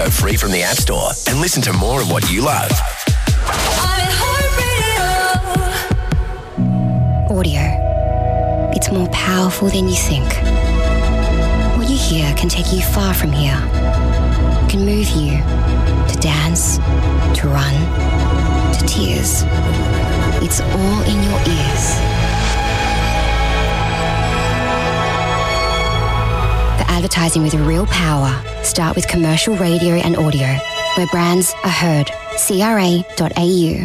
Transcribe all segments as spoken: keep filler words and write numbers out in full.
free from the App Store and listen to more of what you love. I'm at Heart Radio. Audio. It's more powerful than you think. What you hear can take you far from here. It can move you to dance, to run, to tears. It's all in your ears. For advertising with real power, start with commercial radio and audio, where brands are heard. C R A dot A U.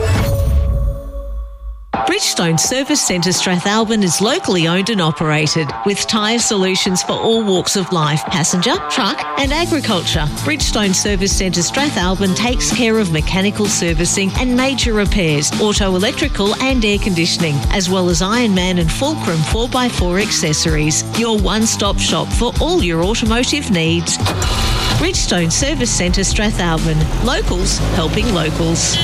Bridgestone Service Centre Strathalbyn is locally owned and operated with tyre solutions for all walks of life, passenger, truck and agriculture. Bridgestone Service Centre Strathalbyn takes care of mechanical servicing and major repairs, auto electrical and air conditioning, as well as Ironman and Fulcrum four by four accessories. Your one-stop shop for all your automotive needs. Bridgestone Service Centre Strathalbyn. Locals helping locals.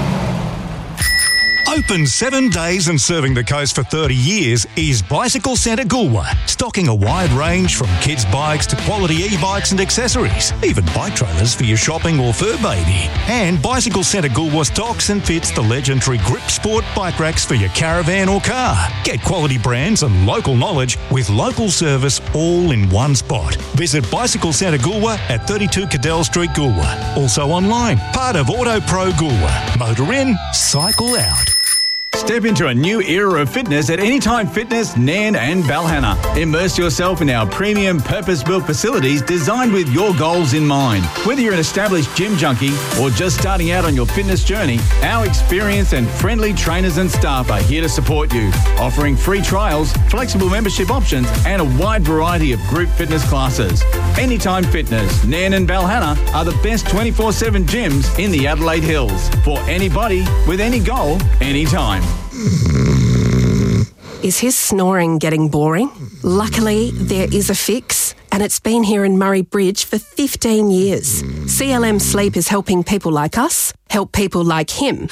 Open seven days and serving the coast for thirty years is Bicycle Centre Goolwa, stocking a wide range from kids' bikes to quality e-bikes and accessories, even bike trailers for your shopping or fur baby. And Bicycle Centre Goolwa stocks and fits the legendary Grip Sport bike racks for your caravan or car. Get quality brands and local knowledge with local service all in one spot. Visit Bicycle Centre Goolwa at thirty-two Cadell Street, Goolwa. Also online, part of Auto Pro Goolwa. Motor in, cycle out. Step into a new era of fitness at Anytime Fitness, Nairn and Balhanna. Immerse yourself in our premium purpose-built facilities designed with your goals in mind. Whether you're an established gym junkie or just starting out on your fitness journey, our experienced and friendly trainers and staff are here to support you, offering free trials, flexible membership options and a wide variety of group fitness classes. Anytime Fitness, Nairn and Balhanna are the best twenty-four seven gyms in the Adelaide Hills for anybody with any goal, anytime. Is his snoring getting boring? Luckily, there is a fix, and it's been here in Murray Bridge for fifteen years. C L M Sleep is helping people like us help people like him.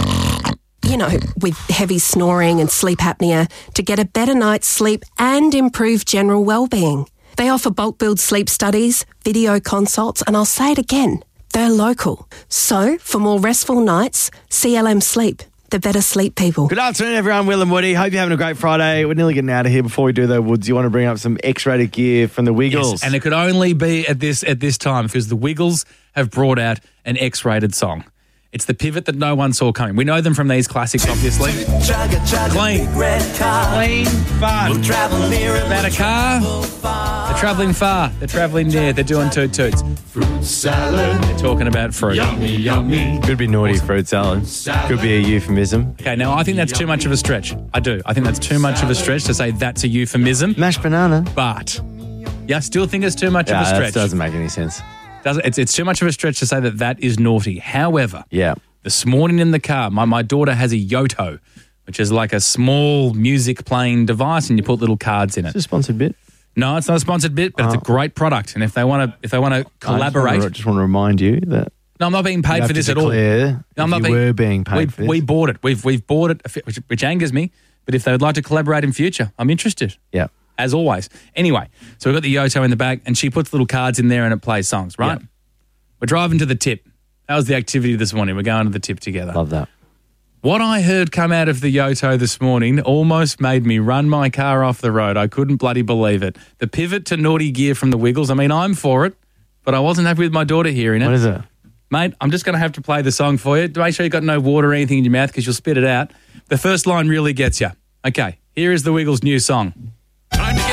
You know, with heavy snoring and sleep apnea, to get a better night's sleep and improve general well-being. They offer bulk build sleep studies, video consults, and I'll say it again, they're local. So, for more restful nights, C L M Sleep. The better sleep people. Good afternoon, everyone. Will and Woody. Hope you're having a great Friday. We're nearly getting out of here. Before we do, though, Woods, you want to bring up some X-rated gear from the Wiggles? Yes, and it could only be at this at this time because the Wiggles have brought out an X-rated song. It's the pivot that no one saw coming. We know them from these classics, obviously. Clean. Clean fun. About a car. They're travelling far. They're travelling near. They're doing toot toots. Fruit salad. They're talking about fruit. Yummy, yummy. Could be naughty fruit salad. Could be a euphemism. Okay, now I think that's too much of a stretch. I do. I think that's too much of a stretch to say that's a euphemism. Mashed banana. But yeah, I still think it's too much yeah, of a stretch. That doesn't make any sense. Doesn't, it's, it's too much of a stretch to say that that is naughty. However, yeah. this morning in the car, my, my daughter has a Yoto, which is like a small music playing device, and you put little cards in it. It's a sponsored bit. No, it's not a sponsored bit, but oh. it's a great product. And if they want to, if they want to collaborate, I just want to, just want to remind you that. No, I'm not being paid for this at all. No, I'm not you being. Were being paid we, for this. We bought it. We've we've bought it, which, which angers me. But if they would like to collaborate in future, I'm interested. Yeah. As always. Anyway, so we've got the Yoto in the back, and she puts little cards in there, and it plays songs. Right. Yeah. We're driving to the tip. That was the activity this morning. We're going to the tip together. Love that. What I heard come out of the Yoto this morning almost made me run my car off the road. I couldn't bloody believe it. The pivot to naughty gear from the Wiggles. I mean, I'm for it, but I wasn't happy with my daughter hearing it. What is it? Mate, I'm just going to have to play the song for you. Make sure you've got no water or anything in your mouth because you'll spit it out. The first line really gets you. Okay, here is the Wiggles' new song. Time to get